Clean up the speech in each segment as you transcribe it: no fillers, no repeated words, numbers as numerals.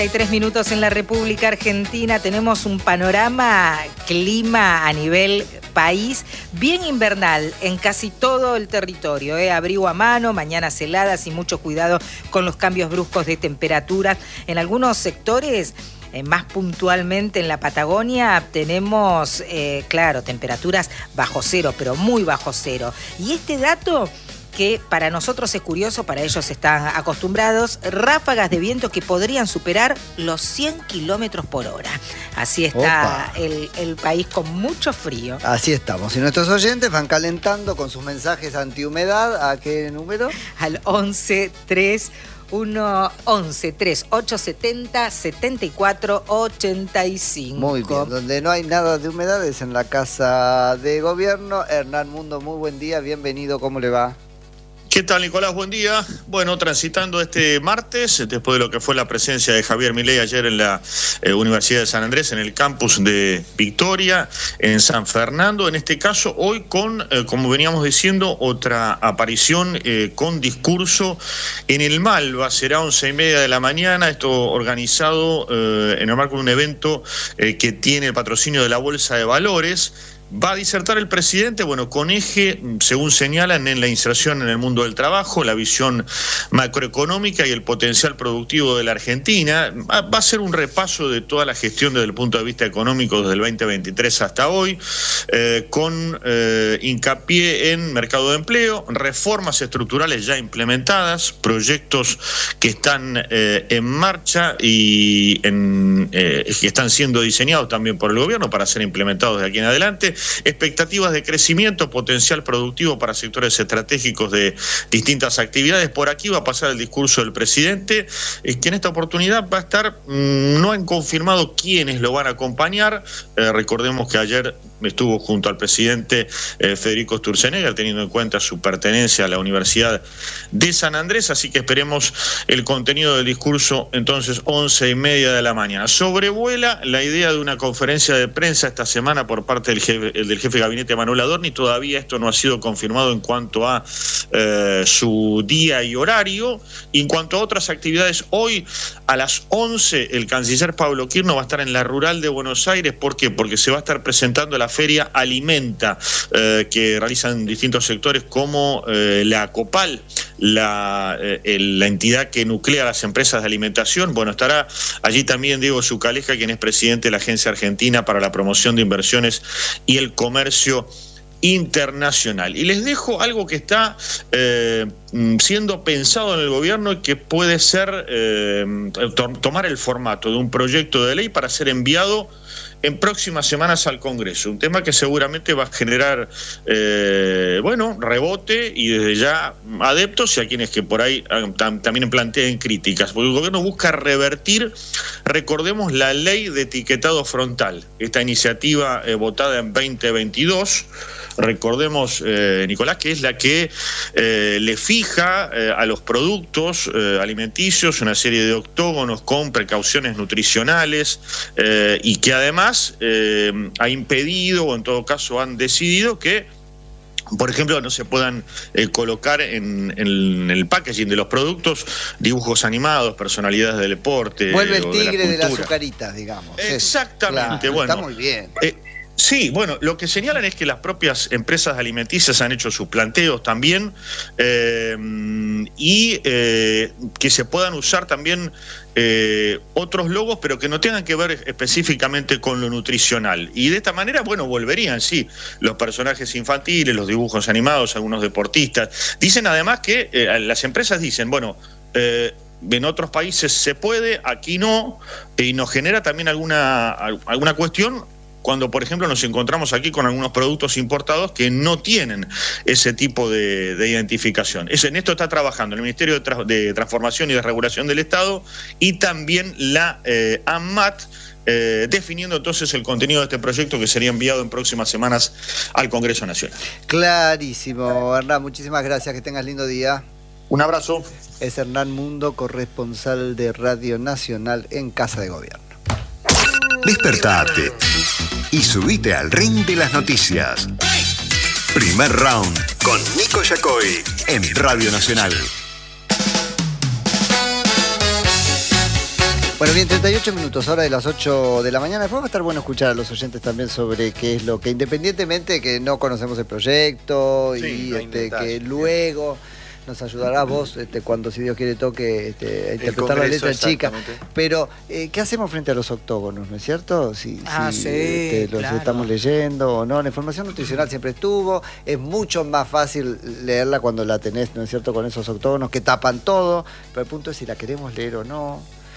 Hay 3 minutos en la República Argentina. Tenemos un panorama clima a nivel país bien invernal en casi todo el territorio. Abrigo a mano, mañanas heladas y mucho cuidado con los cambios bruscos de temperaturas. En algunos sectores, más puntualmente en la Patagonia, tenemos, temperaturas bajo cero, pero muy bajo cero. Y este dato, que para nosotros es curioso, para ellos están acostumbrados, ráfagas de viento que podrían superar los 100 kilómetros por hora. Así está el país con mucho frío. Así estamos. Y nuestros oyentes van calentando con sus mensajes antihumedad. ¿A qué número? Al 11-3-870-74-85. Muy bien. Donde no hay nada de humedad es en la Casa de Gobierno. Hernán Mundo, muy buen día. Bienvenido. ¿Cómo le va? ¿Qué tal, Nicolás? Buen día. Bueno, transitando este martes, después de lo que fue la presencia de Javier Milei ayer en la Universidad de San Andrés, en el campus de Victoria, en San Fernando. En este caso, hoy con, como veníamos diciendo, otra aparición con discurso en el Malva. Será 11:30 de la mañana. Esto organizado en el marco de un evento que tiene el patrocinio de la Bolsa de Valores. Va a disertar el presidente, con eje, según señalan, en la inserción en el mundo del trabajo, la visión macroeconómica y el potencial productivo de la Argentina. Va a ser un repaso de toda la gestión desde el punto de vista económico desde el 2023 hasta hoy, con hincapié en mercado de empleo, reformas estructurales ya implementadas, proyectos que están en marcha y que están siendo diseñados también por el gobierno para ser implementados de aquí en adelante. Expectativas de crecimiento, potencial productivo para sectores estratégicos de distintas actividades. Por aquí va a pasar el discurso del presidente, que en esta oportunidad va a estar, no han confirmado quiénes lo van a acompañar. Recordemos que ayer estuvo junto al presidente Federico Sturzenegger, teniendo en cuenta su pertenencia a la Universidad de San Andrés, así que esperemos el contenido del discurso entonces 11:30 de la mañana. Sobrevuela la idea de una conferencia de prensa esta semana por parte del jefe de gabinete Manuel Adorni. Todavía esto no ha sido confirmado en cuanto a su día y horario. Y en cuanto a otras actividades, hoy a las 11 el canciller Pablo Quirno va a estar en la Rural de Buenos Aires. ¿Por qué? Porque se va a estar presentando la Feria Alimenta, que realizan distintos sectores como la Copal, la entidad que nuclea las empresas de alimentación. Estará allí también Diego Zucaleja, quien es presidente de la Agencia Argentina para la Promoción de Inversiones y el Comercio Internacional. Y les dejo algo que está siendo pensado en el gobierno y que puede ser tomar el formato de un proyecto de ley para ser enviado en próximas semanas al Congreso. Un tema que seguramente va a generar, rebote y desde ya adeptos y a quienes que por ahí también planteen críticas. Porque el gobierno busca revertir, recordemos, la ley de etiquetado frontal. Esta iniciativa votada en 2022, recordemos, Nicolás, que es la que le fija a los productos alimenticios una serie de octógonos con precauciones nutricionales y que además ha impedido, o en todo caso han decidido que, por ejemplo, no se puedan colocar en el packaging de los productos dibujos animados, personalidades del deporte. Vuelve el tigre de las azucaritas, digamos. Exactamente. Claro, está muy bien. Sí, lo que señalan es que las propias empresas alimenticias han hecho sus planteos también y que se puedan usar también otros logos, pero que no tengan que ver específicamente con lo nutricional. Y de esta manera, volverían, sí, los personajes infantiles, los dibujos animados, algunos deportistas. Dicen además que las empresas dicen, en otros países se puede, aquí no, y nos genera también alguna cuestión cuando, por ejemplo, nos encontramos aquí con algunos productos importados que no tienen ese tipo de identificación. En esto está trabajando el Ministerio de Transformación y Desregulación del Estado y también la ANMAT, definiendo entonces el contenido de este proyecto que sería enviado en próximas semanas al Congreso Nacional. Clarísimo, Hernán. Muchísimas gracias. Que tengas lindo día. Un abrazo. Es Hernán Mundo, corresponsal de Radio Nacional en Casa de Gobierno. Despertate y subite al ring de las noticias. Primer round con Nico Yacoy en Radio Nacional. Bueno, bien, 38 minutos, hora de las 8 de la mañana. Después va a estar bueno escuchar a los oyentes también sobre qué es lo que, independientemente de que no conocemos el proyecto y que luego nos ayudará vos cuando, si Dios quiere, toque a interpretar la letra chica. Pero, ¿qué hacemos frente a los octógonos, no es cierto? Si los estamos leyendo o no. La información nutricional siempre estuvo. Es mucho más fácil leerla cuando la tenés, ¿no es cierto?, con esos octógonos que tapan todo. Pero el punto es si la queremos leer o no.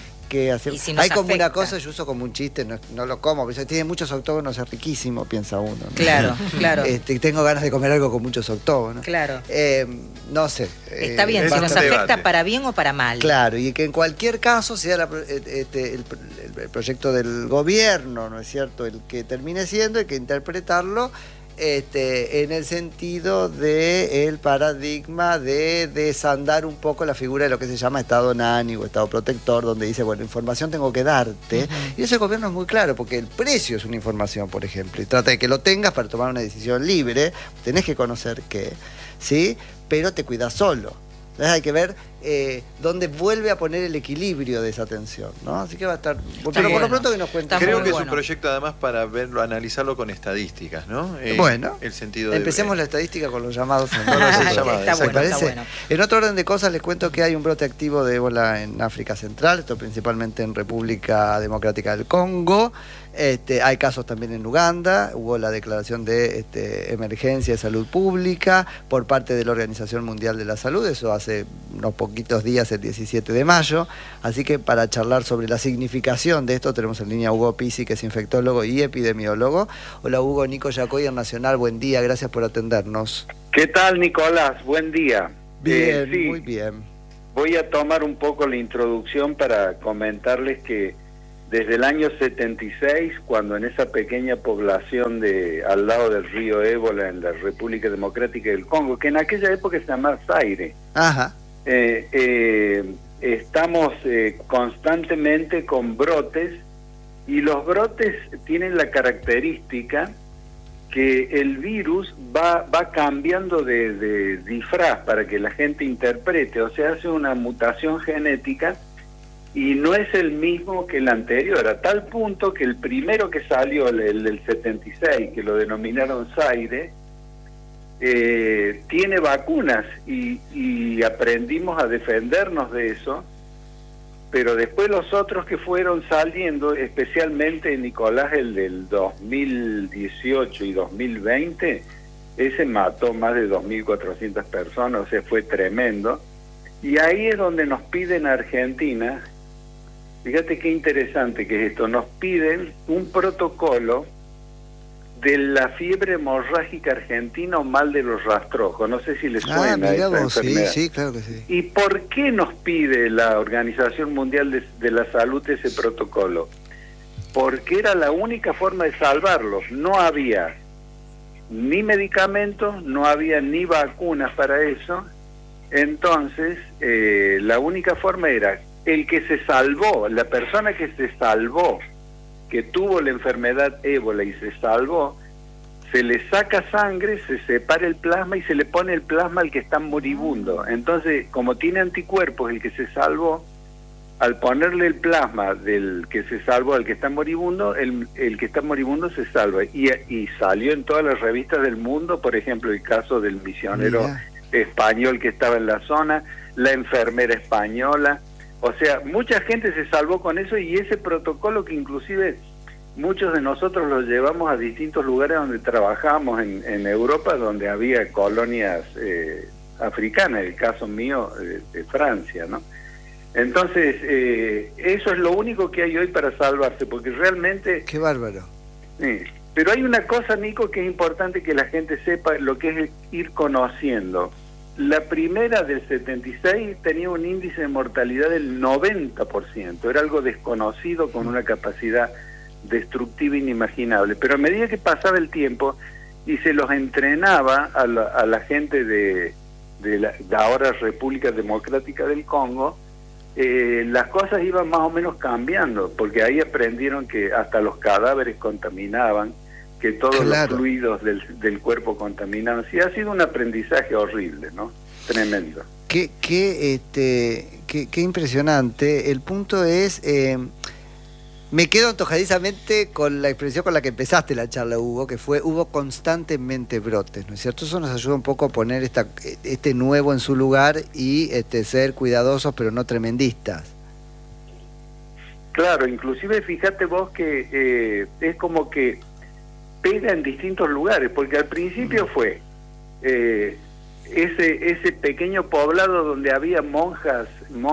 Si hay como afecta. Una cosa, yo uso como un chiste, no lo como, pero tiene muchos octógonos, es riquísimo, piensa uno, ¿no? Claro, claro. Tengo ganas de comer algo con muchos octógonos. Claro. No sé. Está bien, si nos afecta para bien o para mal. Claro, y que en cualquier caso sea el proyecto del gobierno, ¿no es cierto?, el que termine siendo, hay que interpretarlo en el sentido del paradigma de desandar un poco la figura de lo que se llama Estado nani o Estado protector, donde dice, bueno, información tengo que darte. Y ese gobierno es muy claro, porque el precio es una información, por ejemplo, y trata de que lo tengas para tomar una decisión libre, tenés que conocer qué, ¿sí? Pero te cuidas solo. Entonces hay que ver dónde vuelve a poner el equilibrio de esa tensión, ¿no? Así que va a estar... Pero por lo pronto que nos cuenten. Creo que es un proyecto además para verlo, analizarlo con estadísticas, ¿no? Bueno, el sentido empecemos la estadística con los llamados. Está bueno. En otro orden de cosas les cuento que hay un brote activo de ébola en África Central, esto principalmente en República Democrática del Congo. Hay casos también en Uganda, hubo la declaración de emergencia de salud pública por parte de la Organización Mundial de la Salud, eso hace unos poquitos días, el 17 de mayo, así que para charlar sobre la significación de esto tenemos en línea a Hugo Pizzi, que es infectólogo y epidemiólogo. Hola Hugo, Nico Yacoy en Nacional, buen día, gracias por atendernos. ¿Qué tal, Nicolás? Buen día. Bien, sí, muy bien. Voy a tomar un poco la introducción para comentarles que desde el año 76, cuando en esa pequeña población al lado del río Ébola, en la República Democrática del Congo, que en aquella época se llamaba Zaire, estamos constantemente con brotes, y los brotes tienen la característica que el virus va cambiando de disfraz para que la gente interprete, o sea, hace una mutación genética y no es el mismo que el anterior, a tal punto que el primero que salió, el 76, que lo denominaron Zaire, tiene vacunas y aprendimos a defendernos de eso, pero después los otros que fueron saliendo, especialmente Nicolás, el del 2018 y 2020, ese mató más de 2.400 personas, o sea, fue tremendo. Y ahí es donde nos piden a Argentina, fíjate qué interesante que es esto, nos piden un protocolo de la fiebre hemorrágica argentina o mal de los rastrojos. No sé si les suena esa enfermedad. Sí, claro que sí. ¿Y por qué nos pide la Organización Mundial de la Salud ese protocolo? Porque era la única forma de salvarlos. No había ni medicamentos, no había ni vacunas para eso. Entonces, la única forma era el que se salvó, la persona que se salvó, que tuvo la enfermedad ébola y se salvó, se le saca sangre, se separa el plasma y se le pone el plasma al que está moribundo. Entonces, como tiene anticuerpos el que se salvó, al ponerle el plasma del que se salvó al que está moribundo, el que está moribundo se salva. Y salió en todas las revistas del mundo, por ejemplo, el caso del misionero español que estaba en la zona, la enfermera española. O sea, mucha gente se salvó con eso, y ese protocolo que inclusive muchos de nosotros lo llevamos a distintos lugares donde trabajamos en Europa, donde había colonias africanas, el caso mío de Francia, ¿no? Entonces, eso es lo único que hay hoy para salvarse, porque realmente... ¡Qué bárbaro! Sí. Pero hay una cosa, Nico, que es importante que la gente sepa, lo que es ir conociendo. La primera del 76 tenía un índice de mortalidad del 90%, era algo desconocido con una capacidad destructiva inimaginable, pero a medida que pasaba el tiempo y se los entrenaba a la gente de la ahora República Democrática del Congo, las cosas iban más o menos cambiando, porque ahí aprendieron que hasta los cadáveres contaminaban, que todos los fluidos del cuerpo contaminaban. Sí, ha sido un aprendizaje horrible, ¿no? Tremendo. Qué impresionante. El punto es, me quedo antojadizamente con la expresión con la que empezaste la charla, Hugo, que hubo constantemente brotes, ¿no es cierto? Eso nos ayuda un poco a poner este nuevo en su lugar y ser cuidadosos pero no tremendistas. Claro, inclusive fíjate vos que es como que pega en distintos lugares, porque al principio fue ese pequeño poblado donde había monjas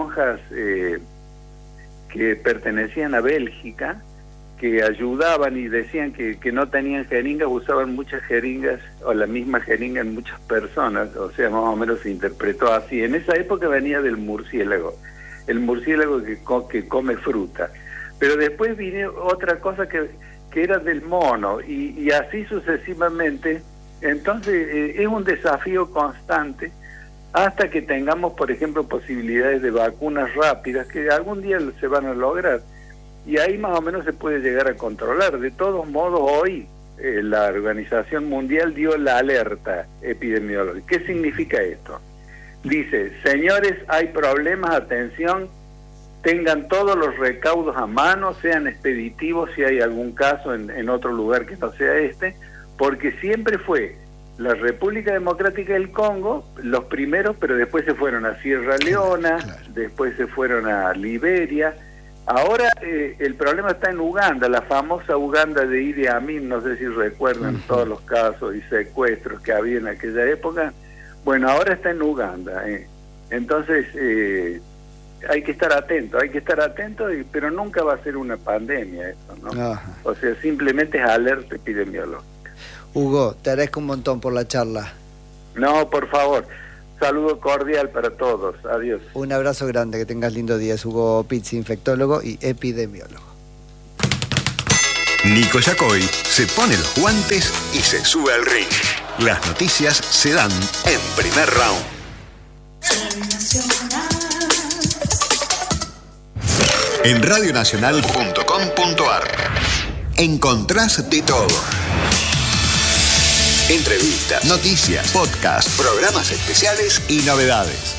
que pertenecían a Bélgica, que ayudaban y decían que no tenían jeringas, usaban muchas jeringas o la misma jeringa en muchas personas, o sea, más o menos se interpretó así. En esa época venía del murciélago, el murciélago que come fruta, pero después vino otra cosa que era del mono y así sucesivamente. Entonces es un desafío constante hasta que tengamos, por ejemplo, posibilidades de vacunas rápidas que algún día se van a lograr, y ahí más o menos se puede llegar a controlar. De todos modos, hoy la Organización Mundial dio la alerta epidemiológica. ¿Qué significa esto? Dice, señores, hay problemas, atención, tengan todos los recaudos a mano, sean expeditivos si hay algún caso en otro lugar que no sea porque siempre fue la República Democrática del Congo los primeros, pero después se fueron a Sierra Leona, después se fueron a Liberia. Ahora el problema está en Uganda, la famosa Uganda de Idi Amin, no sé si recuerdan todos los casos y secuestros que había en aquella época. Bueno, ahora está en Uganda. Entonces hay que estar atento, pero nunca va a ser una pandemia eso, ¿no? Ajá. O sea, simplemente es alerta epidemiológica. Hugo, te agradezco un montón por la charla. No, por favor. Saludo cordial para todos. Adiós. Un abrazo grande, que tengas lindo día. Es Hugo Pizzi, infectólogo y epidemiólogo. Nico Yacoy se pone los guantes y se sube al ring. Las noticias se dan en Primer Round. En radionacional.com.ar encontrás de todo. Entrevistas, noticias, podcasts, programas especiales y novedades.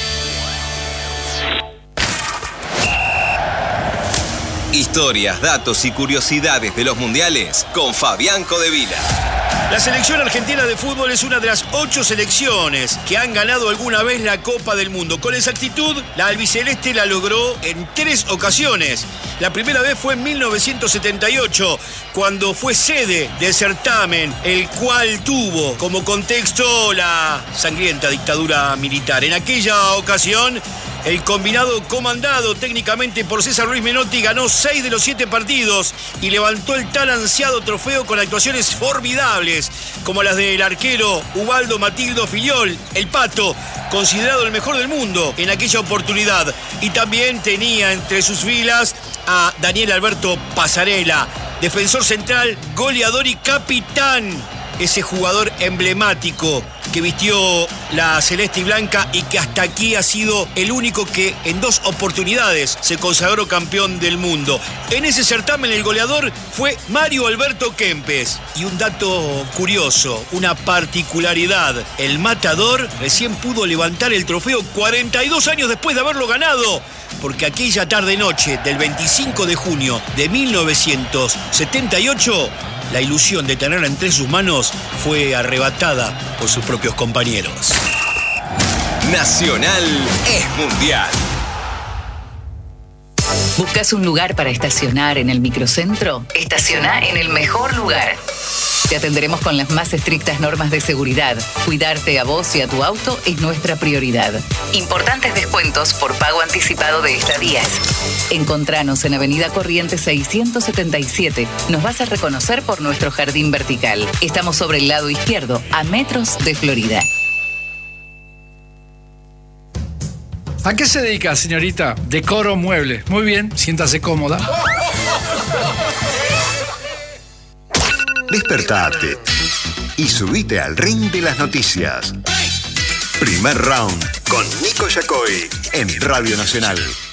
Historias, datos y curiosidades de los mundiales con Fabián Codevila. La selección argentina de fútbol es una de las 8 selecciones que han ganado alguna vez la Copa del Mundo. Con exactitud, la albiceleste la logró en 3 ocasiones. La primera vez fue en 1978, cuando fue sede del certamen, el cual tuvo como contexto la sangrienta dictadura militar. En aquella ocasión, el combinado comandado técnicamente por César Luis Menotti ganó 6 de los 7 partidos y levantó el tan ansiado trofeo con actuaciones formidables, como las del arquero Ubaldo Matildo Filiol, el Pato, considerado el mejor del mundo en aquella oportunidad. Y también tenía entre sus filas a Daniel Alberto Pasarela, defensor central, goleador y capitán. Ese jugador emblemático que vistió la celeste y blanca y que hasta aquí ha sido el único que en 2 oportunidades se consagró campeón del mundo. En ese certamen el goleador fue Mario Alberto Kempes. Y un dato curioso, una particularidad, el matador recién pudo levantar el trofeo 42 años después de haberlo ganado, porque aquella tarde-noche del 25 de junio de 1978... la ilusión de tenerla entre sus manos fue arrebatada por sus propios compañeros. Nacional es mundial. ¿Buscas un lugar para estacionar en el microcentro? Estaciona en el mejor lugar. Te atenderemos con las más estrictas normas de seguridad. Cuidarte a vos y a tu auto es nuestra prioridad. Importantes descuentos por pago anticipado de estadías. Encontranos en Avenida Corrientes 677. Nos vas a reconocer por nuestro jardín vertical. Estamos sobre el lado izquierdo, a metros de Florida. ¿A qué se dedica, señorita? Decoro muebles. Muy bien, siéntase cómoda. Despertate y subite al ring de las noticias. Primer Round con Nico Yacoy en Radio Nacional.